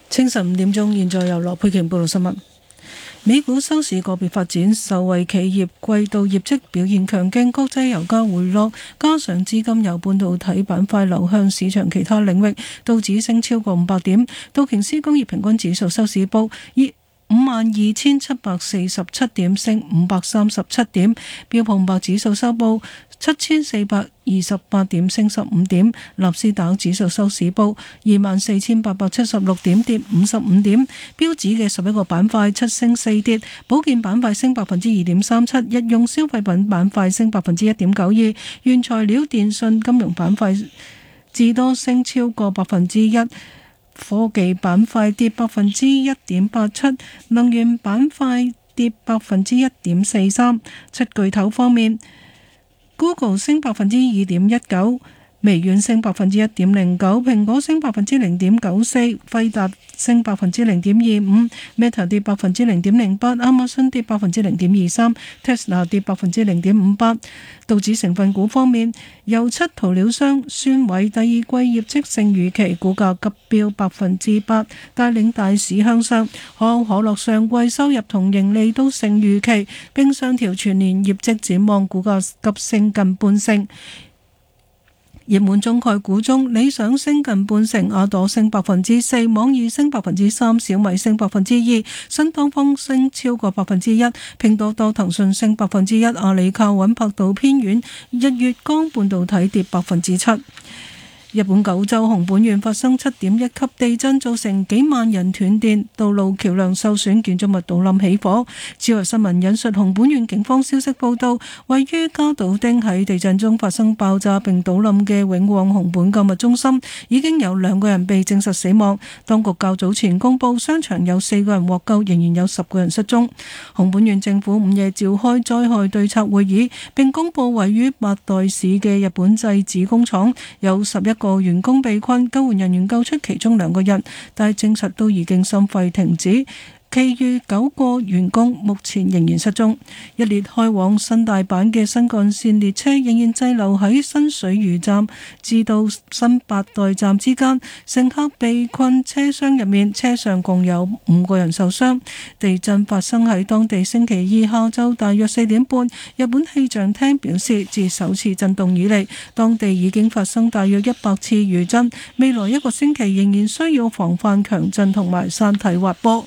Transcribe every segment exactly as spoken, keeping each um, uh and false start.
清晨五點鐘，現在由羅佩瓊報道新聞。美股收市個別發展，受惠企業季度業績表現強勁，國際油價回落，加上資金由半導體板塊流向市場其他領域，道指升超過五百點，道瓊斯工業平均指數收市報以五萬二千七百四十七點，升五百三十七點，標普五百指數收報七千四百二十八點，升十五點，納斯達克指數收市報二萬四千八百七十六點，跌五十五點，標指嘅十一個板塊七升四跌，保健板塊升百分之二點三七，日用消費品板塊升百分之一點九二，原材料、電信、金融板塊至多升超過百分之一。科技板塊跌百分之一點八七，能源板塊跌百分之一點四三。七巨頭方面 ，Google 升百分之二點一九，微軟升百分之一點零九，蘋果升百分之零點九四，輝達升百分之零點二五 ，Meta 跌百分之零點零八，亞馬遜跌百分之零點二三 ，Tesla 跌百分之零點五八。道指成分股方面，油漆塗料商宣偉第二季業績勝預期，股價急飆百分之八，帶領大市向上。可口可樂上季收入同盈利都勝預期，並上調全年業績展望，股價急升近半成。熱門中概股中，理想升近半成，阿朵升百分之四，網易升百分之三，小米升百分之二，新東方升超過百分之一，拼多多、騰訊升百分之一，阿里靠穩，百度偏軟，日月光半導體跌百分之七。日本九州熊本縣發生七點一級地震，造成幾萬人斷電，道路橋梁受損，建築物倒冧起火。朝日新聞引述熊本縣警方消息報道，位於加島町喺地震中發生爆炸並倒冧嘅永旺熊本購物中心，已經有兩個人被證實死亡。當局較早前公布，商場有四個人獲救，仍然有十個人失蹤。熊本縣政府午夜召開災害對策會議，並公布位於八代市嘅日本製紙工廠有十一個員工被困，救援人員救出其中兩個人，但係證實都已經心肺停止。其餘九個員工目前仍然失蹤。一列開往新大阪嘅新幹線列車仍然滯留喺新水隅站至到新八代站之間，乘客被困車廂入面，車上共有五個人受傷。地震發生喺當地星期二下晝大約四點半。日本氣象廳表示，自首次震動以嚟，當地已經發生大約一百次餘震，未來一個星期仍然需要防範強震同埋山體滑坡。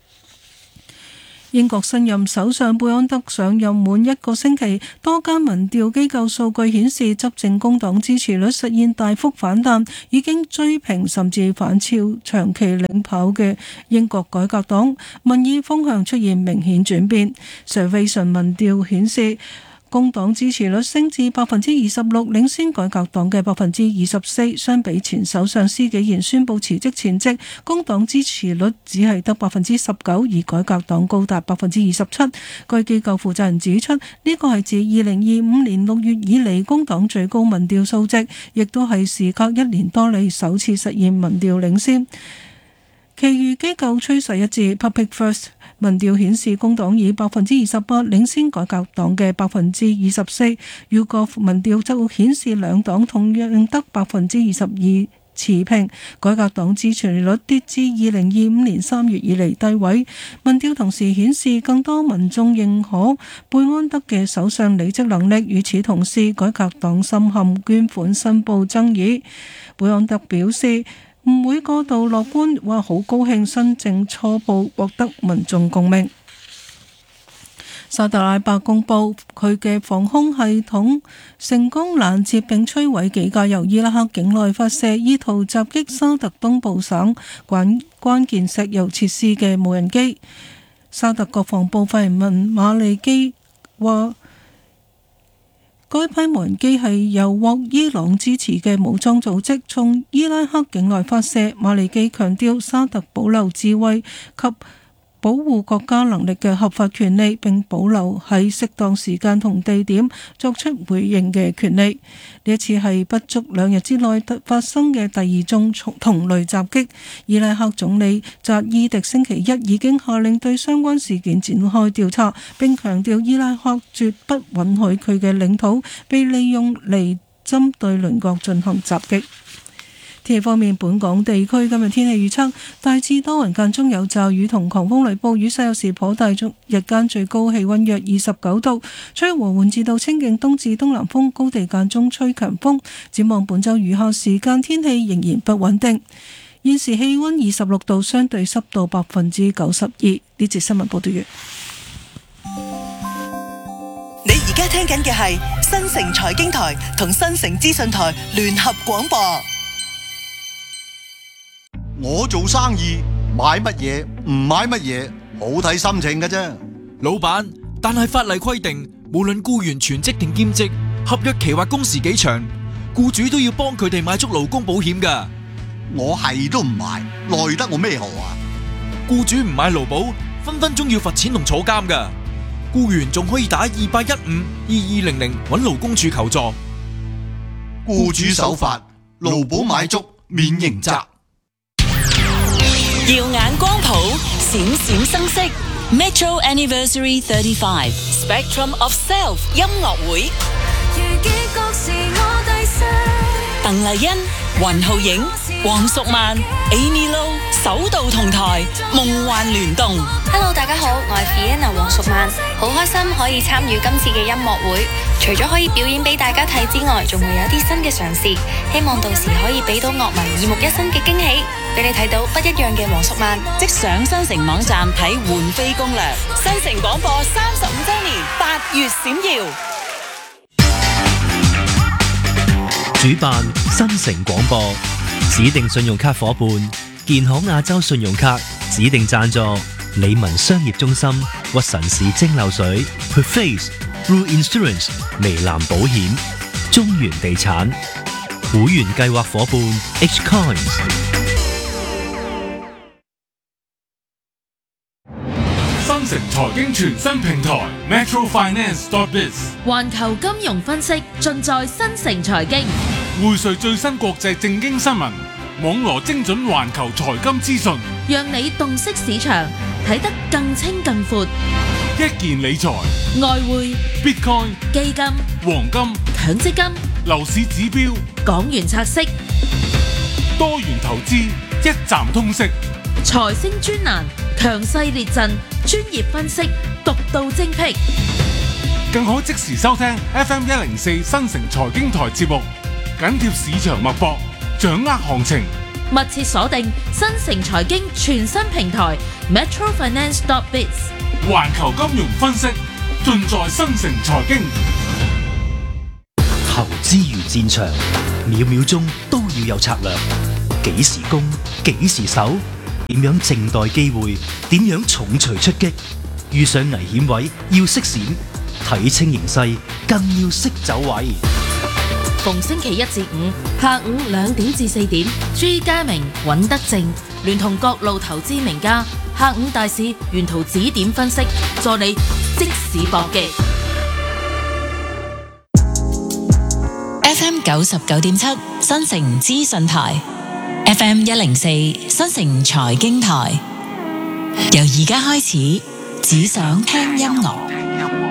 英國新任首相貝安德上任滿一個星期，多間民調機構數據顯示，執政工黨支持率實現大幅反彈，已經追平甚至反超長期領跑嘅英國改革黨，民意風向出現明顯轉變。Survey 民調顯示，工黨支持率升至百分之二十六，領先改革黨嘅百分之二十四。相比前首相施紀賢宣布辭職前夕，工黨支持率只係得百分之十九，而改革黨高達百分之二十七。該機構負責人指出，呢個係自二零二五年六月以嚟工黨最高民調數值，亦都係時隔一年多嚟首次實現民調領先。其餘機構趨勢一致。Public First 民調顯示，工黨以百分之二十八領先改革黨嘅百分之二十四。YouGov 民調就顯示兩黨同樣得百分之二十二，持平。改革黨支持率跌至二零二五年三月以嚟低位。民調同時顯示，更多民眾認可貝安德嘅首相履職能力。與此同時，改革黨深陷捐款申報爭議。貝安德表示唔會過度樂觀，話好高興新政初步獲得民眾共鳴。沙特阿拉伯公佈佢嘅防空系統成功攔截並摧毀幾架由伊拉克境內發射，意圖襲擊沙特東部省關關鍵石油設施嘅無人機。沙特國防部發言人馬利基話，該批無人機係由獲伊朗支持嘅武裝組織從伊拉克境內發射。馬利基強調，沙特保留自衛及保護國家能力嘅合法權利，並保留喺適當時間同地點作出回應嘅權利。呢一次係不足兩日之內發生嘅第二宗同類襲擊。伊拉克總理扎伊迪星期一已經下令對相關事件展開調查，並強調伊拉克絕不允許佢嘅領土被利用嚟針對鄰國進行襲擊。 天氣方面，本港地區今日天氣預測大致多雲間中有驟雨同狂風雷暴，雨勢有時頗大，日間最高氣溫約二十九度，吹和緩至到清勁東至東南風，高地間中吹強風。展望本週餘下時間天氣仍然不穩定。現時氣溫二十六度，相對濕度百分之九十二。呢節新聞報道完。 你而家聽緊嘅係新城財經台同新城資訊台聯合廣播。 我做生意買乜嘢唔買乜嘢，好睇心情㗎啫。 老闆，但係法例規定，無論僱員全職定兼職，合約期或工時幾長，僱主都要幫佢哋買足勞工保險㗎。 我係都唔買，奈得我咩何啊？ 僱主唔買勞保，分分鐘要罰錢同坐監㗎。僱員仲可以打二八一五二二零零揾勞工處求助。 僱主守法，勞保買足免刑責。 耀眼光譜，閃閃生色 Metro Anniversary thirty-five Spectrum of Self 音樂會。鄧麗欣、雲浩影、黃淑曼、Amy Lo 首度同台，夢幻聯動。 Hello， 大家好，我係 Fiona 黃淑曼，好開心可以參與今次嘅音樂會。除咗可以表演俾大家睇之外，仲會有啲新嘅嘗試，希望到時可以俾到樂迷耳目一新嘅驚喜，俾你睇到不一樣嘅黃淑曼。 即上新城網站睇換飛攻略。新城廣播三十五週年，八月閃耀。 主辦新城廣播，指定信用卡夥伴建行亞洲信用卡，指定贊助理文商業中心、屈臣氏蒸餾水、Perface、Blue Insurance、微藍保險、中原地產會員計劃夥伴 H Coins。 新城財經全新平台 Metro Finance dot biz， 環球金融分析盡在新城財經， 匯萃最新國際政經新聞，網羅精準環球財金資訊， 讓你洞悉市場，睇得更清更闊。 一件理財、 外匯、 Bitcoin、 基金、 黃金、 強積金、 樓市指標、 港元拆息、 多元投資，一站通識。 財星專欄，強勢列陣，專業分析，獨到精闢， 更可即時收聽 F M 一零四新城財經台節目，緊貼市場脈搏，掌握行情， 密切鎖定新城財經全新平台 Metro Finance dot biz， 環球金融分析盡在新城財經。 投資如戰場，秒秒鐘都要有策略，幾時攻，幾時守，點樣靜待機會，點樣重錘出擊，遇上危險位要識閃，睇清形勢更要識走位。 逢星期一至五下午兩點至四點，朱家明、尹德正聯同各路投資名家，下午大市沿途指點分析，助你即時搏擊。 F M 九十九點七新城資訊台 ，F M 一零四新城財經台，由而家開始，只想聽音樂。